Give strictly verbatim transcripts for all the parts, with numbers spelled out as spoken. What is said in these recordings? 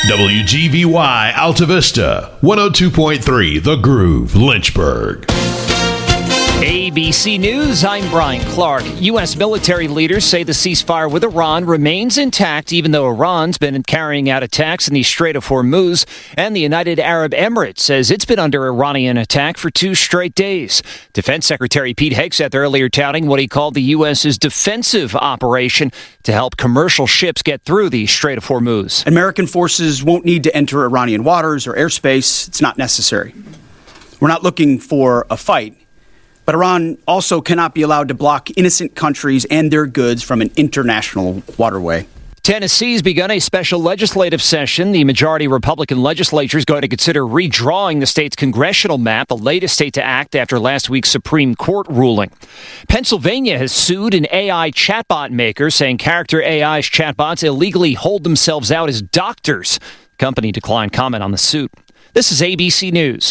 W G V Y Alta Vista, one oh two point three The Groove, Lynchburg. A B C News, I'm Brian Clark. U S military leaders say the ceasefire with Iran remains intact, even though Iran's been carrying out attacks in the Strait of Hormuz. And the United Arab Emirates says it's been under Iranian attack for two straight days. Defense Secretary Pete Hegseth earlier touting what he called the U S's defensive operation to help commercial ships get through the Strait of Hormuz. American forces won't need to enter Iranian waters or airspace. It's not necessary. We're not looking for a fight. But Iran also cannot be allowed to block innocent countries and their goods from an international waterway. Tennessee's begun a special legislative session. The majority Republican legislature is going to consider redrawing the state's congressional map, the latest state to act after last week's Supreme Court ruling. Pennsylvania has sued an A I chatbot maker, saying character A I's chatbots illegally hold themselves out as doctors. The company declined comment on the suit. This is A B C News.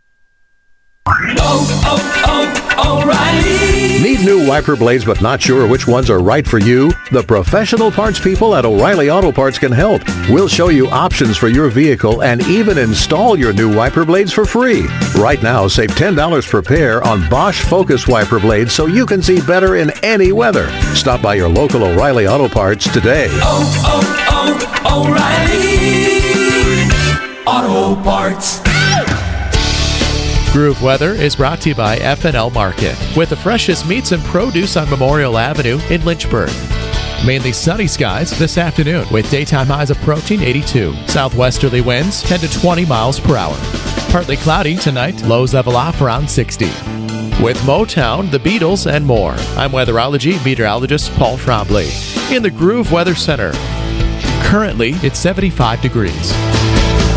Oh, oh, oh, O'Reilly. Need new wiper blades but not sure which ones are right for you? The professional parts people at O'Reilly Auto Parts can help. We'll show you options for your vehicle and even install your new wiper blades for free. Right now, save ten dollars per pair on Bosch Focus wiper blades so you can see better in any weather. Stop by your local O'Reilly Auto Parts today. Oh, oh, oh, O'Reilly Auto Parts. Groove Weather is brought to you by F and L Market, with the freshest meats and produce on Memorial Avenue in Lynchburg. Mainly sunny skies this afternoon, with daytime highs approaching eighty-two. Southwesterly winds ten to twenty miles per hour. Partly cloudy tonight, lows level off around sixty. With Motown, the Beatles, and more, I'm weatherology meteorologist Paul Trombley in the Groove Weather Center. Currently, it's seventy-five degrees.